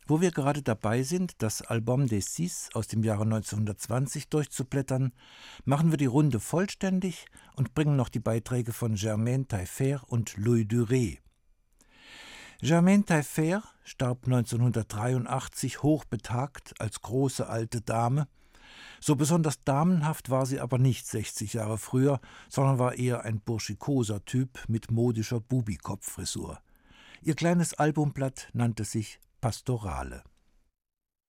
Wo wir gerade dabei sind, das Album des Six aus dem Jahre 1920 durchzublättern, machen wir die Runde vollständig und bringen noch die Beiträge von Germaine Taillefer und Louis Duret. Germaine Taillefer starb 1983 hochbetagt als große alte Dame. So besonders damenhaft war sie aber nicht 60 Jahre früher, sondern war eher ein burschikoser Typ mit modischer Bubikopffrisur. Ihr kleines Albumblatt nannte sich Pastorale.